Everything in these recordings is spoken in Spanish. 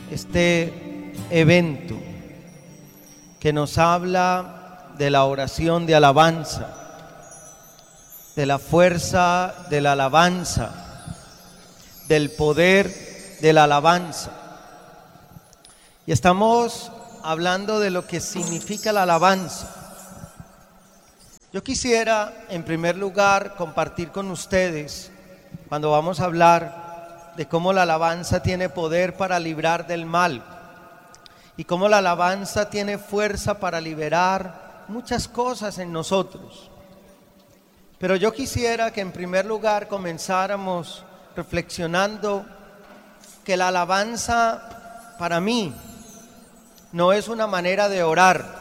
este evento que nos habla de la oración de alabanza, de la fuerza de la alabanza, del poder de la alabanza. Y estamos hablando de lo que significa la alabanza. Yo quisiera, en primer lugar, compartir con ustedes, cuando vamos a hablar de cómo la alabanza tiene poder para librar del mal y cómo la alabanza tiene fuerza para liberar muchas cosas en nosotros. Pero yo quisiera que en primer lugar comenzáramos reflexionando que la alabanza para mí no es una manera de orar,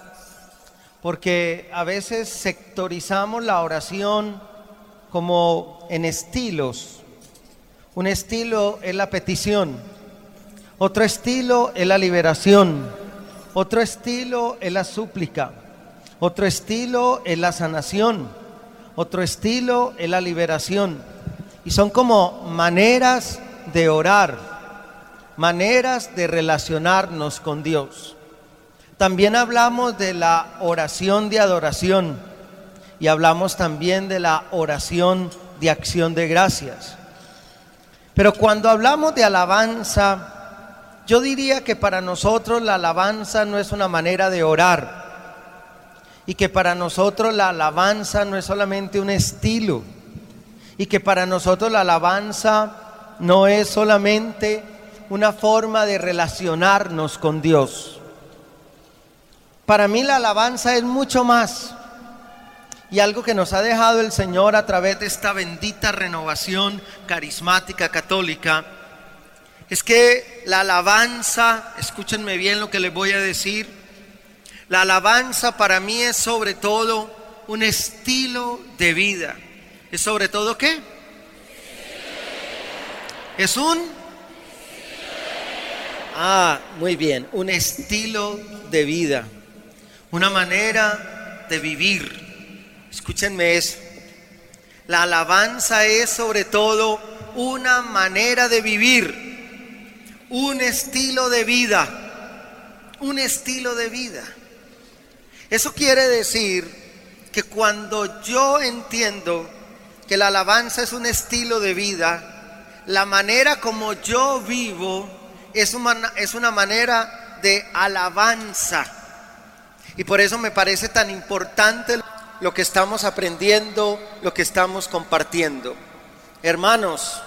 porque a veces sectorizamos la oración como en estilos. Un estilo es la petición, otro estilo es la liberación, otro estilo es la súplica, otro estilo es la sanación, otro estilo es la liberación. Y son como maneras de orar, maneras de relacionarnos con Dios. También hablamos de la oración de adoración y hablamos también de la oración de acción de gracias. Pero cuando hablamos de alabanza, yo diría que para nosotros la alabanza no es una manera de orar y que para nosotros la alabanza no es solamente un estilo y que para nosotros la alabanza no es solamente una forma de relacionarnos con Dios. Para mí la alabanza es mucho más, y algo que nos ha dejado el Señor a través de esta bendita renovación carismática católica es que la alabanza, escúchenme bien lo que les voy a decir, la alabanza para mí es sobre todo un estilo de vida. ¿Es sobre todo qué? Es muy bien, un estilo de vida, una manera de vivir. Escúchenme eso. La alabanza es sobre todo una manera de vivir, un estilo de vida, un estilo de vida. Eso quiere decir que cuando yo entiendo que la alabanza es un estilo de vida, la manera como yo vivo es una manera de alabanza. Y por eso me parece tan importante lo que estamos aprendiendo, lo que estamos compartiendo. Hermanos,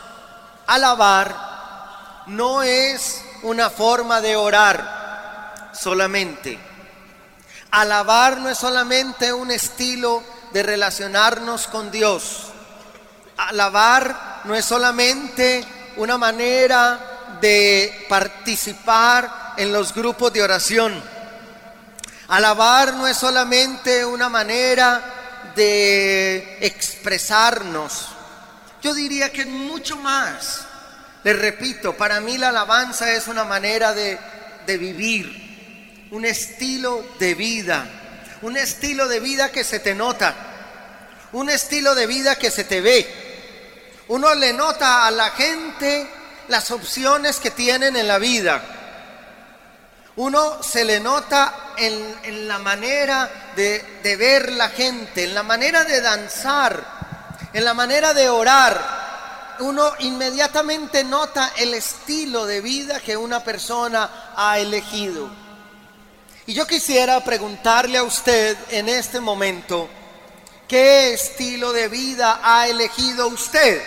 alabar no es una forma de orar solamente. Alabar no es solamente un estilo de relacionarnos con Dios. Alabar no es solamente una manera de participar en los grupos de oración. Alabar no es solamente una manera de expresarnos. Yo diría que es mucho más. Les repito, para mí la alabanza es una manera de vivir, un estilo de vida, un estilo de vida que se te nota, un estilo de vida que se te ve. Uno le nota a la gente las opciones que tienen en la vida. Uno se le nota en la manera de ver la gente, en la manera de danzar, en la manera de orar. Uno inmediatamente nota el estilo de vida que una persona ha elegido. Y yo quisiera preguntarle a usted en este momento, ¿qué estilo de vida ha elegido usted?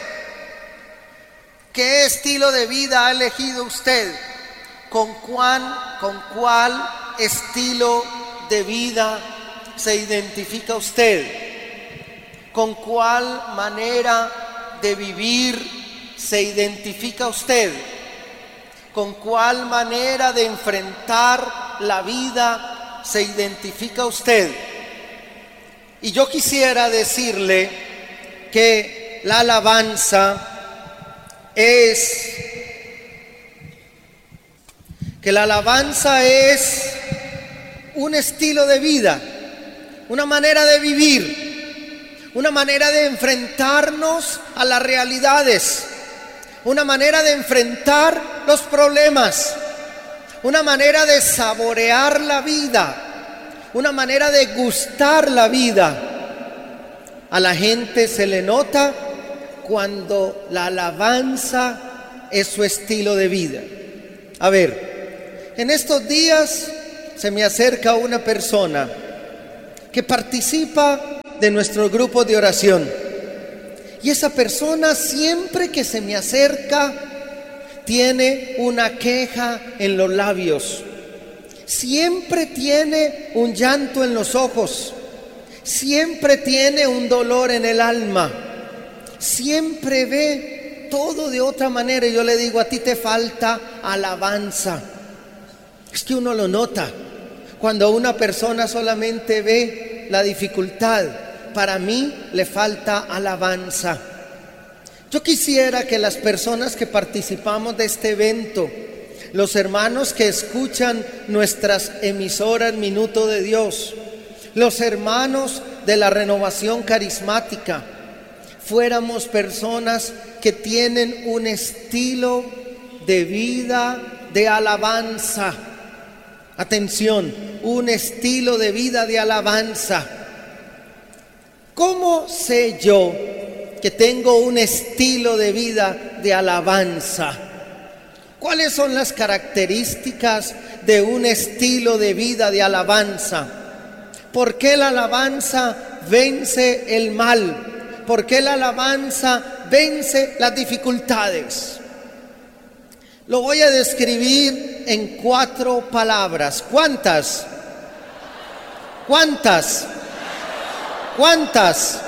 ¿Qué estilo de vida ha elegido usted? ¿Con cuál estilo de vida se identifica usted? ¿Con cuál manera de vivir se identifica usted? ¿Con cuál manera de enfrentar la vida se identifica usted? Y yo quisiera decirle que la alabanza es un estilo de vida, una manera de vivir, una manera de enfrentarnos a las realidades, una manera de enfrentar los problemas, una manera de saborear la vida, una manera de gustar la vida. A la gente se le nota cuando la alabanza es su estilo de vida. A ver, en estos días se me acerca una persona que participa de nuestro grupo de oración. Y esa persona siempre que se me acerca tiene una queja en los labios, siempre tiene un llanto en los ojos, siempre tiene un dolor en el alma, siempre ve todo de otra manera. Y yo le digo, a ti te falta alabanza. Es que uno lo nota cuando una persona solamente ve la dificultad. Para mí le falta alabanza. Yo quisiera que las personas que participamos de este evento, los hermanos que escuchan nuestras emisoras Minuto de Dios, los hermanos de la Renovación Carismática, fuéramos personas que tienen un estilo de vida de alabanza. Atención, un estilo de vida de alabanza. ¿Cómo sé yo que tengo un estilo de vida de alabanza? ¿Cuáles son las características de un estilo de vida de alabanza? ¿Por qué la alabanza vence el mal? ¿Por qué la alabanza vence las dificultades? Lo voy a describir en 4 palabras. ¿Cuántas? ¿Cuántas? ¿Cuántas?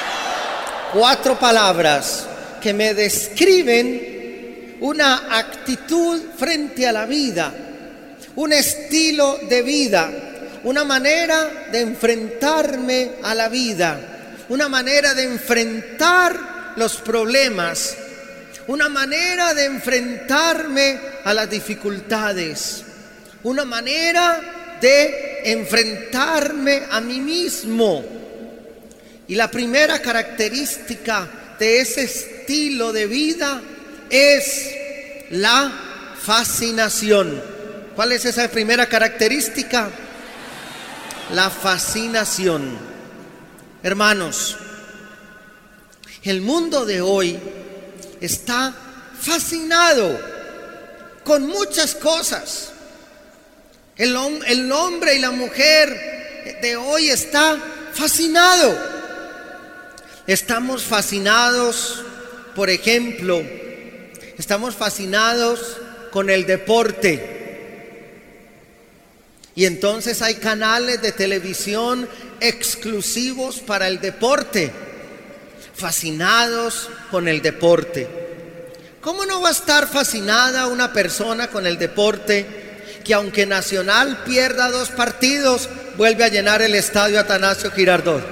4 palabras que me describen una actitud frente a la vida, un estilo de vida, una manera de enfrentarme a la vida, una manera de enfrentar los problemas, una manera de enfrentarme a las dificultades, una manera de enfrentarme a mí mismo. Y la primera característica de ese estilo de vida es la fascinación. ¿Cuál es esa primera característica? La fascinación. Hermanos, el mundo de hoy está fascinado con muchas cosas. El hombre y la mujer de hoy está fascinado. Estamos fascinados, por ejemplo, estamos fascinados con el deporte. Y entonces hay canales de televisión exclusivos para el deporte. Fascinados con el deporte. ¿Cómo no va a estar fascinada una persona con el deporte que aunque Nacional pierda 2 partidos, vuelve a llenar el estadio Atanasio Girardot?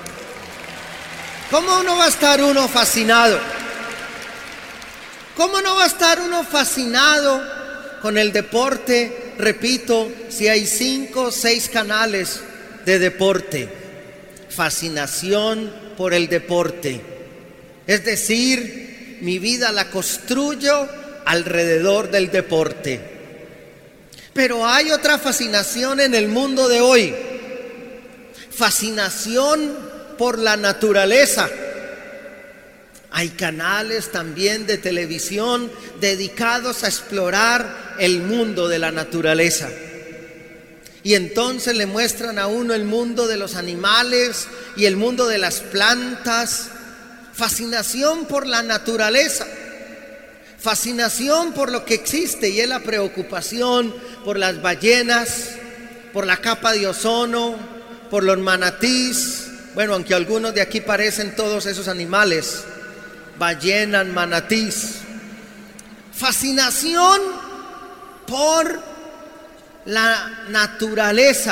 ¿Cómo no va a estar uno fascinado? ¿Cómo no va a estar uno fascinado con el deporte? Repito, si hay 5 o 6 canales de deporte. Fascinación por el deporte. Es decir, mi vida la construyo alrededor del deporte. Pero hay otra fascinación en el mundo de hoy. Fascinación por la naturaleza. Hay canales también de televisión dedicados a explorar el mundo de la naturaleza. Y entonces le muestran a uno el mundo de los animales y el mundo de las plantas. Fascinación por la naturaleza. Fascinación por lo que existe, y es la preocupación por las ballenas, por la capa de ozono, por los manatís. Bueno, aunque algunos de aquí parecen todos esos animales, ballenas, manatís. Fascinación por la naturaleza.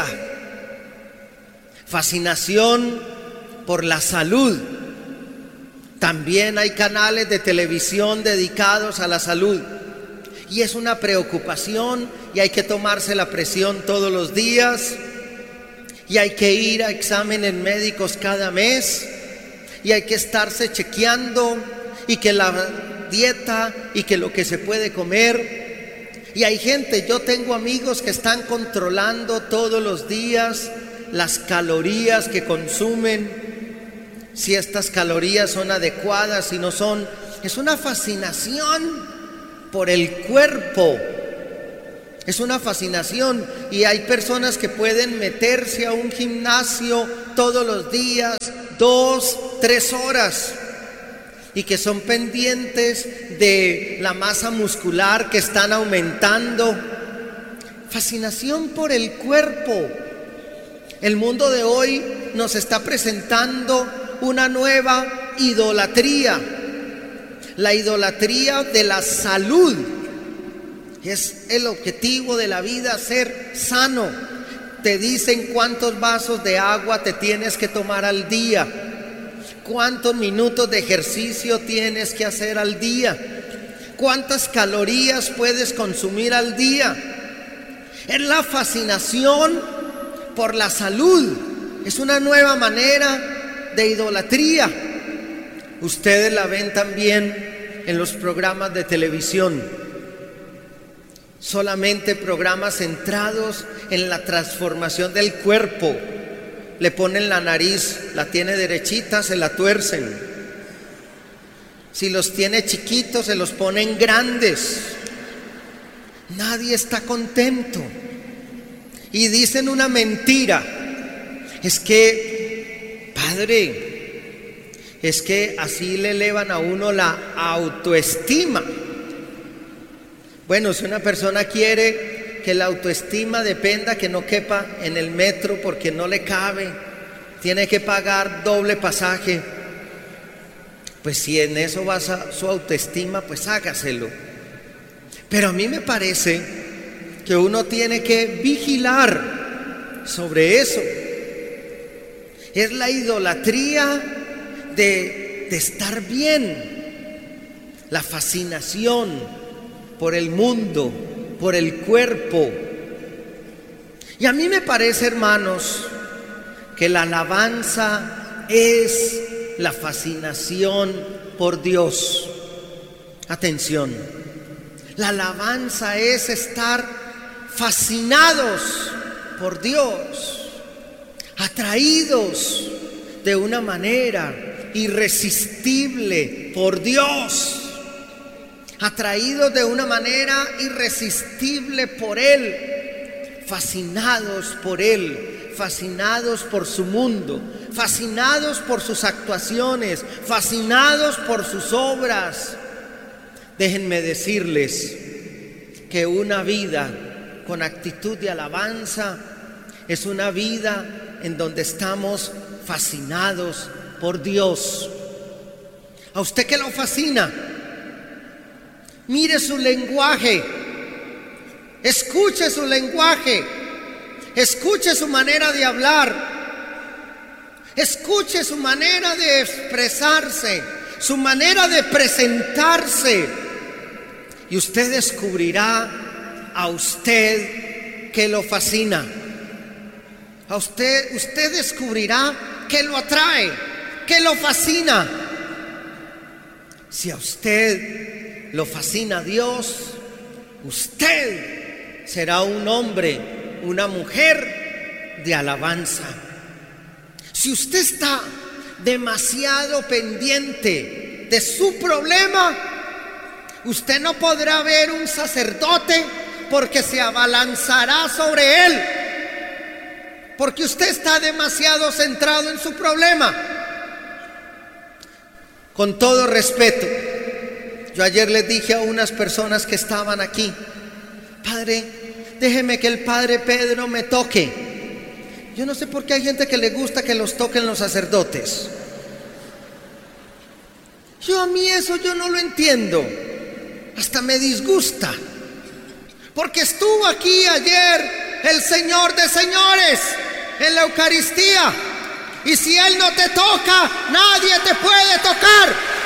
Fascinación por la salud. También hay canales de televisión dedicados a la salud. Y es una preocupación, y hay que tomarse la presión todos los días. Y hay que ir a exámenes médicos cada mes, y hay que estarse chequeando, y que la dieta, y que lo que se puede comer. Y hay gente, yo tengo amigos que están controlando todos los días las calorías que consumen, si estas calorías son adecuadas, si no son. Es una fascinación por el cuerpo. Es una fascinación, y hay personas que pueden meterse a un gimnasio todos los días, 2, 3 horas, y que son pendientes de la masa muscular que están aumentando. Fascinación por el cuerpo. El mundo de hoy nos está presentando una nueva idolatría, la idolatría de la salud. Es el objetivo de la vida, ser sano. Te dicen cuántos vasos de agua te tienes que tomar al día, cuántos minutos de ejercicio tienes que hacer al día, cuántas calorías puedes consumir al día. Es la fascinación por la salud. Es una nueva manera de idolatría. Ustedes la ven también en los programas de televisión. Solamente programas centrados en la transformación del cuerpo. Le ponen la nariz, la tiene derechita, se la tuercen. Si los tiene chiquitos, se los ponen grandes. Nadie está contento. Y dicen una mentira. Es que, padre, es que así le elevan a uno la autoestima. Bueno, si una persona quiere que la autoestima dependa, que no quepa en el metro porque no le cabe, tiene que pagar doble pasaje, pues si en eso basa su autoestima, pues hágaselo. Pero a mí me parece que uno tiene que vigilar sobre eso. Es la idolatría de estar bien, la fascinación por el mundo, por el cuerpo. Y a mí me parece, hermanos, que la alabanza es la fascinación por Dios. Atención, la alabanza es estar fascinados por Dios, atraídos de una manera irresistible por Dios, atraídos de una manera irresistible por Él, fascinados por Él, fascinados por su mundo, fascinados por sus actuaciones, fascinados por sus obras. Déjenme decirles que una vida con actitud de alabanza es una vida en donde estamos fascinados por Dios. ¿A usted qué lo fascina? Mire su lenguaje, escuche su lenguaje, escuche su manera de hablar, escuche su manera de expresarse, su manera de presentarse, y usted descubrirá a usted que lo fascina. A usted descubrirá que lo atrae, que lo fascina. Si a usted lo fascina Dios, usted será un hombre, una mujer de alabanza. Si usted está demasiado pendiente de su problema, usted no podrá ver un sacerdote porque se abalanzará sobre él, porque usted está demasiado centrado en su problema. Con todo respeto, yo ayer les dije a unas personas que estaban aquí: Padre, déjeme que el Padre Pedro me toque. Yo no sé por qué hay gente que le gusta que los toquen los sacerdotes. A mí eso yo no lo entiendo, hasta me disgusta, porque estuvo aquí ayer el Señor de señores en la Eucaristía, y si Él no te toca, nadie te puede tocar.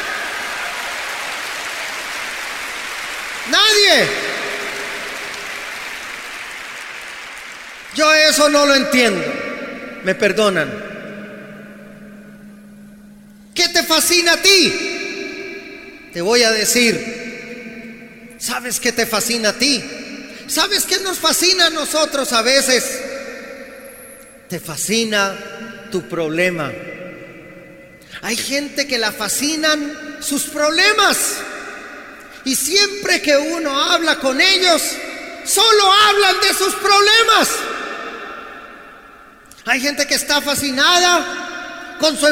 Nadie. Yo eso no lo entiendo. Me perdonan. ¿Qué te fascina a ti? Te voy a decir. ¿Sabes qué te fascina a ti? ¿Sabes qué nos fascina a nosotros a veces? Te fascina tu problema. Hay gente que la fascinan sus problemas. Y siempre que uno habla con ellos, solo hablan de sus problemas. Hay gente que está fascinada con su